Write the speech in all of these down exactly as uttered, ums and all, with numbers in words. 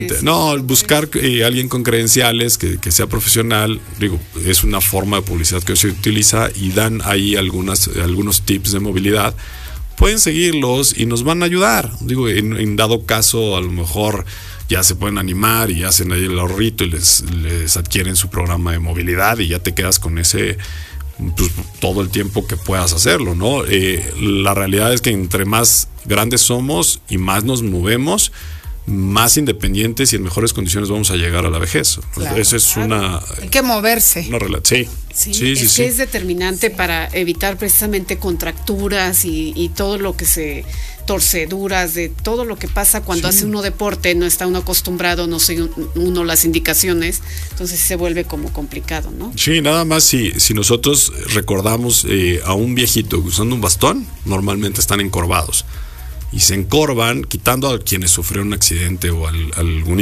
No, buscar eh, alguien con credenciales que, que sea profesional, digo, es una forma de publicidad que se utiliza y dan ahí algunas, algunos tips de movilidad. Pueden seguirlos y nos van a ayudar. Digo, en, en dado caso, a lo mejor ya se pueden animar y hacen ahí el ahorrito y les, les adquieren su programa de movilidad y ya te quedas con ese, pues, todo el tiempo que puedas hacerlo, ¿no? Eh, la realidad es que entre más grandes somos y más nos movemos, más independientes y en mejores condiciones vamos a llegar a la vejez. Claro, Esa es claro. una... Hay que moverse. Una rela- sí. Sí, sí, es sí, que sí. es determinante sí. para evitar precisamente contracturas y, y todo lo que se, torceduras, de todo lo que pasa cuando sí. hace uno deporte, no está uno acostumbrado, no sigue uno las indicaciones, entonces se vuelve como complicado, ¿no? Sí, nada más si, si nosotros recordamos eh, a un viejito usando un bastón, normalmente están encorvados. Y se encorvan, quitando a quienes sufrieron un accidente o al, algún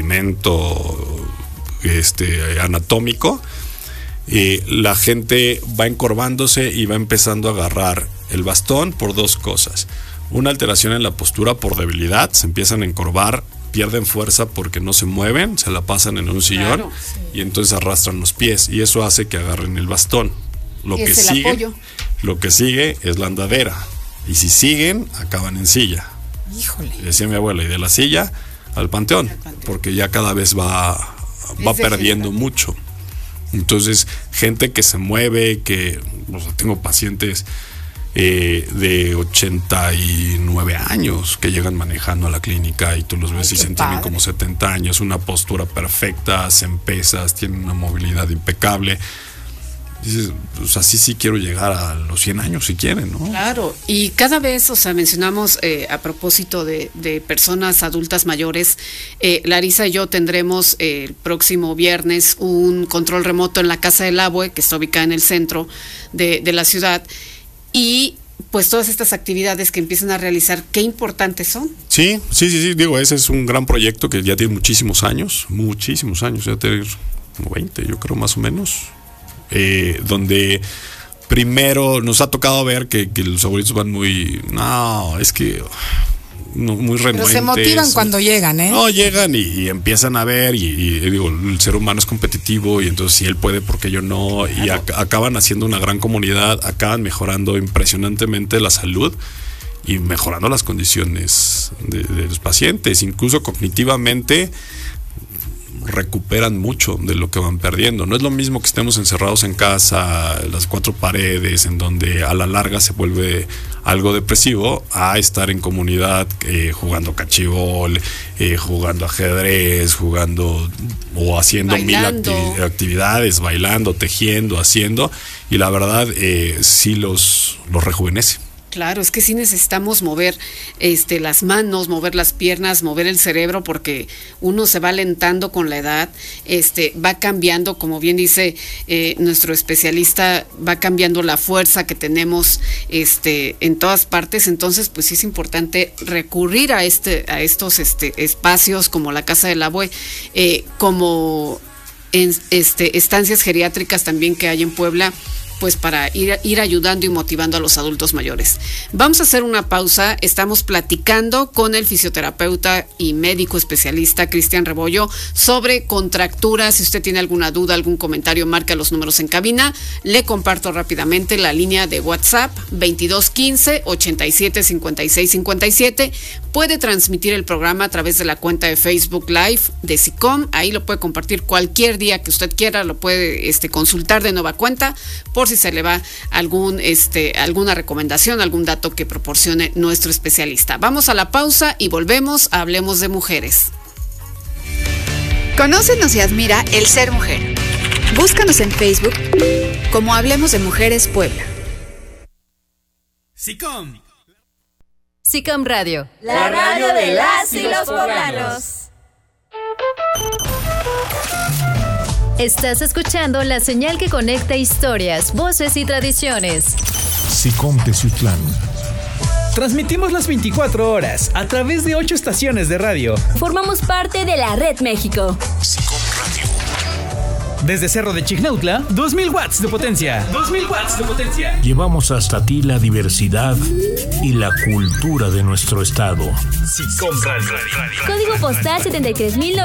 impedimento este, anatómico, eh, la gente va encorvándose y va empezando a agarrar el bastón por dos cosas. Una alteración en la postura por debilidad, se empiezan a encorvar, pierden fuerza porque no se mueven, se la pasan en un sillón claro, sí. y entonces arrastran los pies y eso hace que agarren el bastón. Lo que sigue, apoyo. lo que sigue es la andadera. Y si siguen, acaban en silla. Híjole. Decía mi abuela, y de la silla al panteón, al panteón. Porque ya cada vez va, va perdiendo mucho. Entonces, gente que se mueve, que, o sea, tengo pacientes eh, de ochenta y nueve años que llegan manejando a la clínica y tú los ves Ay, y se tienen como setenta años, una postura perfecta, hacen pesas, tienen una movilidad impecable. Dices, pues así sí quiero llegar a los cien años si quieren, ¿no? Claro, y cada vez, o sea, mencionamos eh, a propósito de, de personas adultas mayores, eh, Larisa y yo tendremos eh, el próximo viernes un control remoto en la Casa del Abue, que está ubicada en el centro de, de la ciudad, y pues todas estas actividades que empiezan a realizar, qué importantes son. Sí, sí, sí, sí, digo, ese es un gran proyecto que ya tiene muchísimos años, muchísimos años, ya tiene como veinte, yo creo, más o menos. Eh, donde primero nos ha tocado ver que, que los abuelitos van muy, no, es que no, muy renuentes. Pero se motivan cuando llegan, ¿eh? No, llegan y, y empiezan a ver y, y digo, el ser humano es competitivo y entonces si él puede, ¿por qué yo no? Claro. Y ac- acaban haciendo una gran comunidad, acaban mejorando impresionantemente la salud y mejorando las condiciones de, de los pacientes, incluso cognitivamente recuperan mucho de lo que van perdiendo. No es lo mismo que estemos encerrados en casa, las cuatro paredes, en donde a la larga se vuelve algo depresivo, a estar en comunidad eh, jugando cachibol, eh, jugando ajedrez, jugando o haciendo bailando. mil acti- actividades, bailando, tejiendo, haciendo, y la verdad eh, sí los, los rejuvenece. Claro, es que sí necesitamos mover este, las manos, mover las piernas, mover el cerebro, porque uno se va alentando con la edad, este, va cambiando, como bien dice eh, nuestro especialista, va cambiando la fuerza que tenemos este, en todas partes. Entonces, pues sí es importante recurrir a este, a estos este, espacios como la Casa del Abue, eh, como en, este, estancias geriátricas también que hay en Puebla, pues para ir, ir ayudando y motivando a los adultos mayores. Vamos a hacer una pausa. Estamos platicando con el fisioterapeuta y médico especialista Cristian Rebollo sobre contracturas. Si usted tiene alguna duda, algún comentario, marca los números en cabina. Le comparto rápidamente la línea de WhatsApp veintidós quince ochenta y siete cincuenta y seis cincuenta y siete. Puede transmitir el programa a través de la cuenta de Facebook Live de SICOM. Ahí lo puede compartir cualquier día que usted quiera, lo puede este, consultar de nueva cuenta por si se le va algún este alguna recomendación, algún dato que proporcione nuestro especialista. Vamos a la pausa y volvemos a Hablemos de Mujeres. Conócenos y admira el ser mujer. Búscanos en Facebook como Hablemos de Mujeres Puebla. SICOM. SICOM Radio. La radio de las y los poblanos. Estás escuchando la señal que conecta historias, voces y tradiciones. SICOM Teciutlán. Transmitimos las veinticuatro horas a través de ocho estaciones de radio. Formamos parte de la Red México. SICOM Radio. Desde Cerro de Chignautla, dos mil watts de potencia. dos mil watts de potencia. Llevamos hasta ti la diversidad y la cultura de nuestro estado. Si compras Código postal setenta y tres mil